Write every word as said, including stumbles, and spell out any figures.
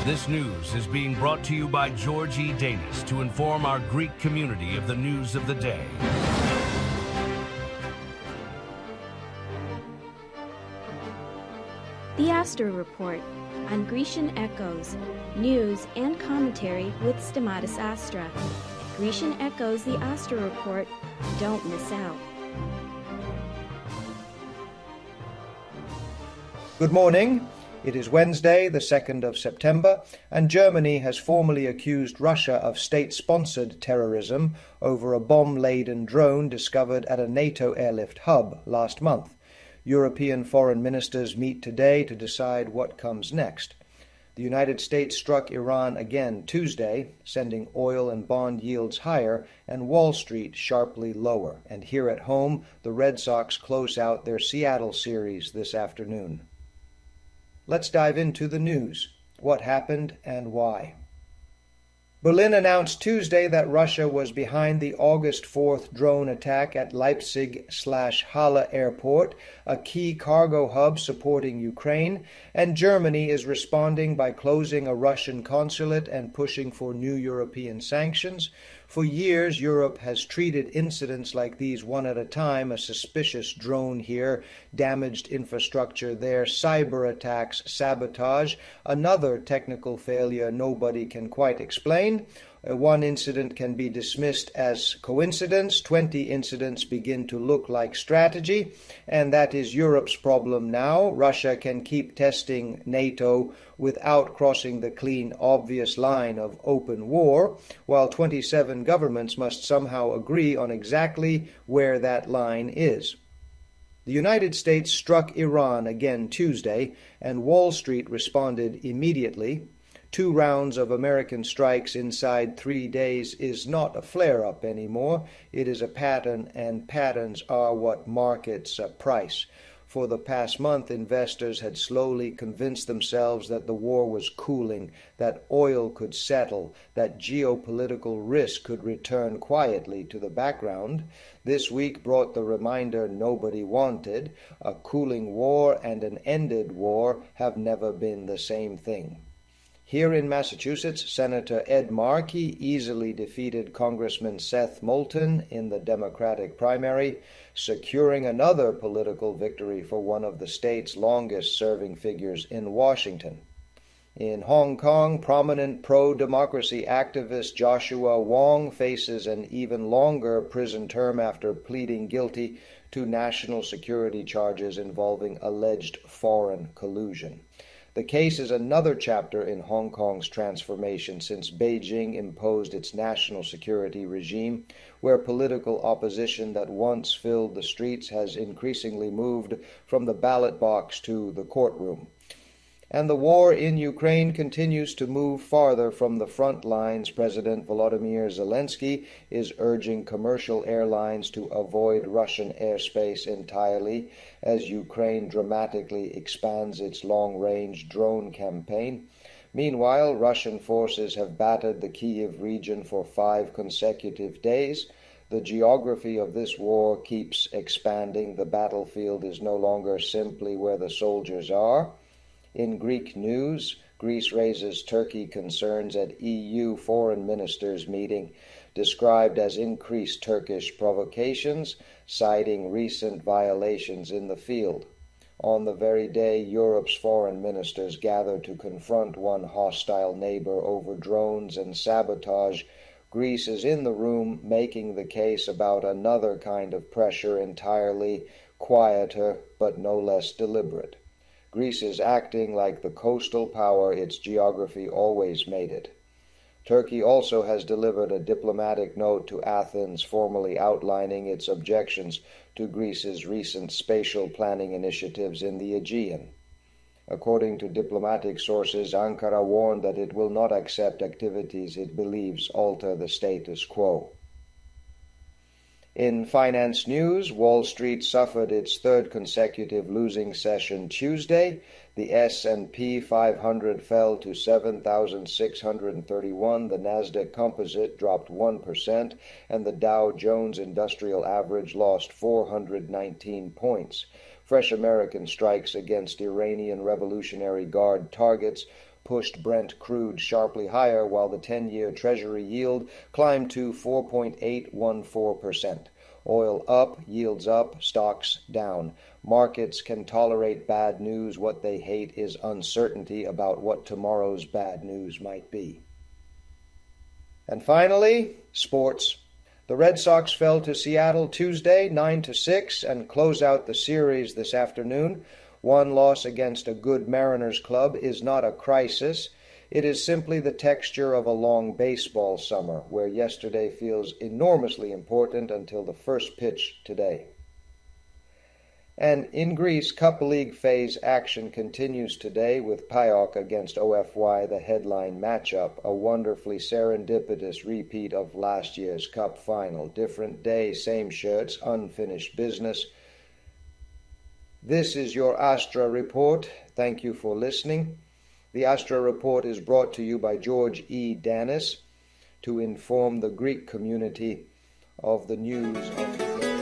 This news is being brought to you by George E. Danis to inform our Greek community of the news of the day. The Astra Report on Grecian Echoes, news and commentary with Stamatis Astra. Grecian Echoes, the Astra Report. Don't miss out. Good morning. It is Wednesday, the second of September, and Germany has formally accused Russia of state-sponsored terrorism over a bomb-laden drone discovered at a NATO airlift hub last month. European foreign ministers meet today to decide what comes next. The United States struck Iran again Tuesday, sending oil and bond yields higher and Wall Street sharply lower. And here at home, the Red Sox close out their Seattle series this afternoon. Let's dive into the news. What happened and why? Berlin announced Tuesday that Russia was behind the August fourth drone attack at Leipzig/Halle Airport, a key cargo hub supporting Ukraine, and Germany is responding by closing a Russian consulate and pushing for new European sanctions. For years, Europe has treated incidents like these one at a time: a suspicious drone here, damaged infrastructure there, cyber attacks, sabotage, another technical failure nobody can quite explain. One incident can be dismissed as coincidence, twenty incidents begin to look like strategy, and that is Europe's problem now. Russia can keep testing NATO without crossing the clean, obvious line of open war, while twenty-seven governments must somehow agree on exactly where that line is. The United States struck Iran again Tuesday, and Wall Street responded immediately. Two rounds of American strikes inside three days is not a flare-up anymore. It is a pattern, and patterns are what markets uh, price. For the past month, investors had slowly convinced themselves that the war was cooling, that oil could settle, that geopolitical risk could return quietly to the background. This week brought the reminder nobody wanted. A cooling war and an ended war have never been the same thing. Here in Massachusetts, Senator Ed Markey easily defeated Congressman Seth Moulton in the Democratic primary, securing another political victory for one of the state's longest-serving figures in Washington. In Hong Kong, prominent pro-democracy activist Joshua Wong faces an even longer prison term after pleading guilty to national security charges involving alleged foreign collusion. The case is another chapter in Hong Kong's transformation since Beijing imposed its national security regime, where political opposition that once filled the streets has increasingly moved from the ballot box to the courtroom. And the war in Ukraine continues to move farther from the front lines. President Volodymyr Zelensky is urging commercial airlines to avoid Russian airspace entirely as Ukraine dramatically expands its long-range drone campaign. Meanwhile, Russian forces have battered the Kyiv region for five consecutive days. The geography of this war keeps expanding. The battlefield is no longer simply where the soldiers are. In Greek news, Greece raises Turkey concerns at E U foreign ministers' meeting, described as increased Turkish provocations, citing recent violations in the field. On the very day Europe's foreign ministers gather to confront one hostile neighbor over drones and sabotage, Greece is in the room making the case about another kind of pressure, entirely quieter but no less deliberate. Greece is acting like the coastal power its geography always made it. Turkey also has delivered a diplomatic note to Athens formally outlining its objections to Greece's recent spatial planning initiatives in the Aegean. According to diplomatic sources, Ankara warned that it will not accept activities it believes alter the status quo. In finance news, Wall Street suffered its third consecutive losing session Tuesday. The S and P five hundred fell to seven thousand six hundred thirty-one, the Nasdaq Composite dropped one percent, and the Dow Jones Industrial Average lost four hundred nineteen points. Fresh American strikes against Iranian Revolutionary Guard targets pushed Brent crude sharply higher, while the ten-year Treasury yield climbed to four point eight one four percent. Oil up, yields up, stocks down. Markets can tolerate bad news. What they hate is uncertainty about what tomorrow's bad news might be. And finally, sports. The Red Sox fell to Seattle Tuesday, nine to six, and close out the series this afternoon. One loss against a good Mariners club is not a crisis. It is simply the texture of a long baseball summer, where yesterday feels enormously important until the first pitch today. And in Greece, Cup League phase action continues today with P A O K against O F Y, the headline matchup, a wonderfully serendipitous repeat of last year's Cup final. Different day, same shirts, unfinished business. This is your Astra Report. Thank you for listening. The Astra Report is brought to you by George E. Danis to inform the Greek community of the news of